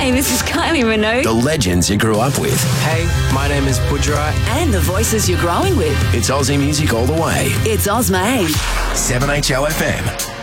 Hey, this is Kylie Minogue. The legends you grew up with. Hey, my name is Pujara. And the voices you're growing with. It's Aussie music all the way. It's Ozma 8. 7HO FM.